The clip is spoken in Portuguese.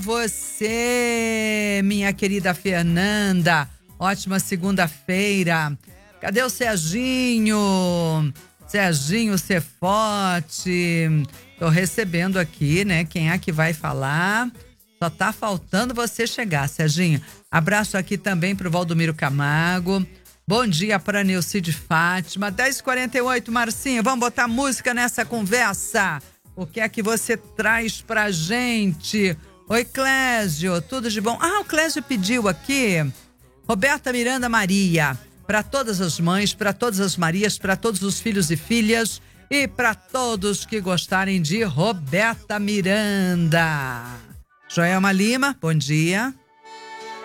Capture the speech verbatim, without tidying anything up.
Você, minha querida Fernanda, ótima segunda-feira. Cadê o Serginho? Serginho Cefote. Tô recebendo aqui, né? Quem é que vai falar? Só tá faltando você chegar, Serginho. Abraço aqui também pro Valdomiro Camargo. Bom dia para Nilce de Fátima. dez e quarenta e oito, Marcinho. Vamos botar música nessa conversa. O que é que você traz pra gente? Oi, Clésio, tudo de bom? Ah, o Clésio pediu aqui. Roberta Miranda Maria. Para todas as mães, para todas as Marias, para todos os filhos e filhas e para todos que gostarem de Roberta Miranda. Joelma Lima, bom dia.